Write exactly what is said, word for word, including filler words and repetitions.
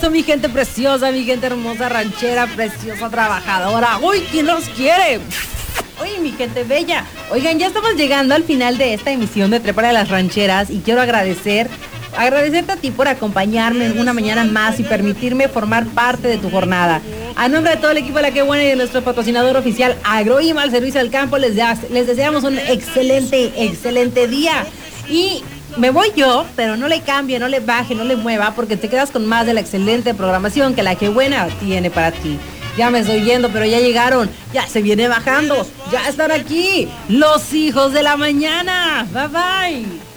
eso, mi gente preciosa, mi gente hermosa, ranchera, preciosa, trabajadora. ¡Uy, quién los quiere! Uy, mi gente bella. Oigan, ya estamos llegando al final de esta emisión de Trépale a las Rancheras y quiero agradecer, agradecerte a ti por acompañarme en una mañana más y permitirme formar parte de tu jornada. A nombre de todo el equipo de La Que Buena y de nuestro patrocinador oficial Agroima, al servicio al campo, les, de, les deseamos un excelente, excelente día. Y me voy yo, pero no le cambie, no le baje, no le mueva, porque te quedas con más de la excelente programación que La Que Buena tiene para ti. Ya me estoy yendo, pero ya llegaron, ya se viene bajando, ya están aquí, los hijos de la mañana. Bye bye.